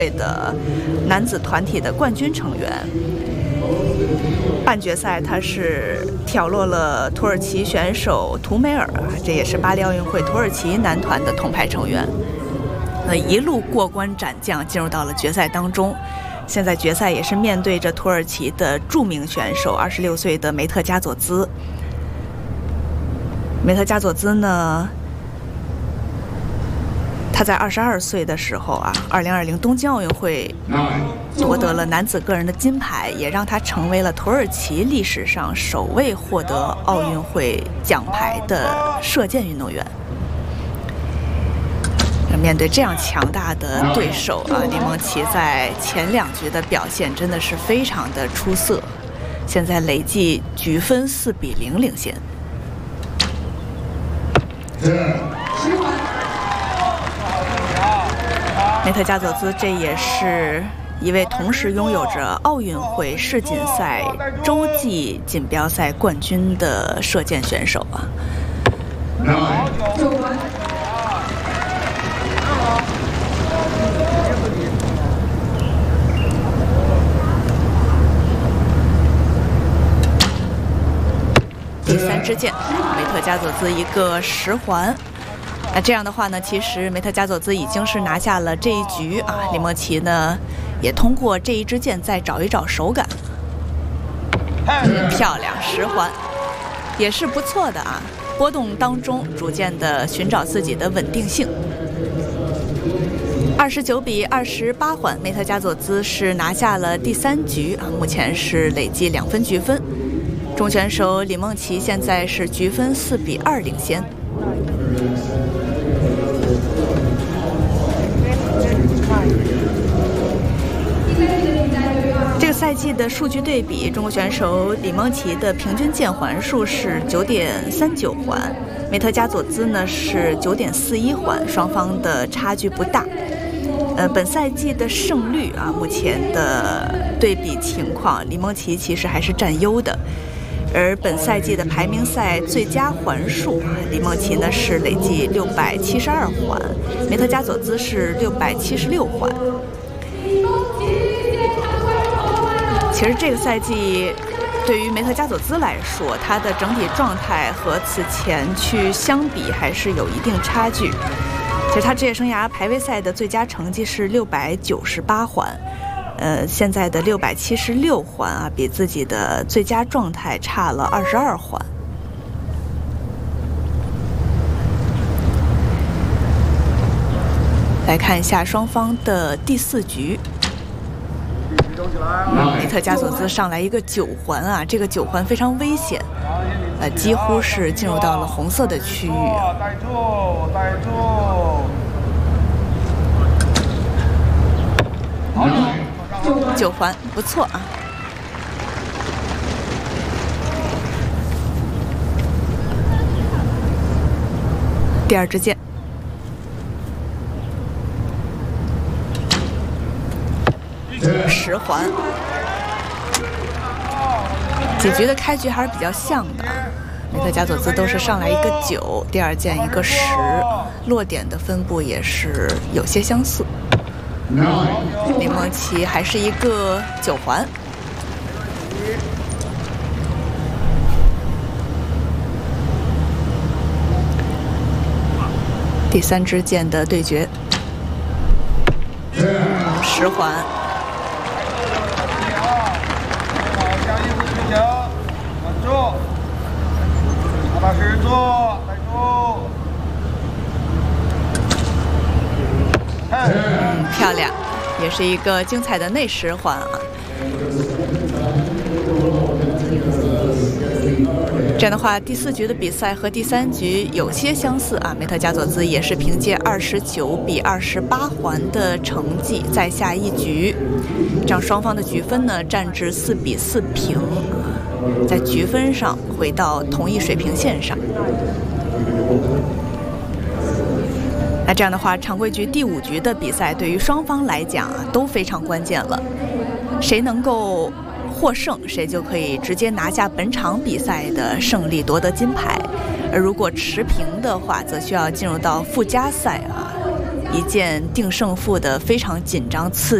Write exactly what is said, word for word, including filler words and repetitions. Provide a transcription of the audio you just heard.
的男子团体的冠军成员。半决赛他是挑落了土耳其选手图梅尔，这也是巴黎奥运会土耳其男团的铜牌成员。呃，一路过关斩将进入到了决赛当中。现在决赛也是面对着土耳其的著名选手，二十六岁的梅特加佐兹。梅特加佐兹呢，他在二十二岁的时候啊，二零二零东京奥运会夺得了男子个人的金牌，也让他成为了土耳其历史上首位获得奥运会奖牌的射箭运动员。面对这样强大的对手啊，李梦琪在前两局的表现真的是非常的出色，现在累计局分四比零领先。梅特加佐兹这也是一位同时拥有着奥运会世锦赛洲际锦标赛冠军的射箭选手啊。第三支箭，梅特加佐兹一个十环。那这样的话呢，其实梅特加佐兹已经是拿下了这一局啊。李梦琪呢，也通过这一支箭再找一找手感。嗯，漂亮，十环，也是不错的啊。波动当中，逐渐的寻找自己的稳定性。二十九比二十八环，梅特加佐兹是拿下了第三局啊，目前是累计两分局分。中选手李梦琪现在是局分四比二领先。这个赛季的数据对比，中国选手李梦琪的平均箭环数是九点三九环，梅特加佐兹呢是九点四一环，双方的差距不大。呃，本赛季的胜率啊，目前的对比情况，李梦琪其实还是占优的。而本赛季的排名赛最佳环数，李梦琪呢是累计六百七十二环，梅特加佐兹是六百七十六环。其实这个赛季对于梅特加佐兹来说，他的整体状态和此前去相比还是有一定差距。其实他职业生涯排位赛的最佳成绩是六百九十八环。呃，现在的六百七十六环啊，比自己的最佳状态差了二十二环。来看一下双方的第四局，梅特加佐兹上来一个九环啊，这个九环非常危险，呃，几乎是进入到了红色的区域啊。 带住，带住。好。 九环不错啊。第二支箭，十环。几局的开局还是比较像的啊，梅特加佐兹都是上来一个九，第二箭一个十，落点的分布也是有些相似。李梦琪还是一个九环。第三支箭的对决，十环。 踏实做，带住。 嗯，漂亮，也是一个精彩的内十环啊。这样的话，第四局的比赛和第三局有些相似啊。梅特加佐兹也是凭借二十九比二十八环的成绩再下一局，这样双方的局分呢战至四比四平，在局分上回到同一水平线上。那这样的话，常规局第五局的比赛对于双方来讲啊都非常关键了，谁能够获胜，谁就可以直接拿下本场比赛的胜利，夺得金牌。而如果持平的话，则需要进入到附加赛啊， 一件定胜负的非常紧张刺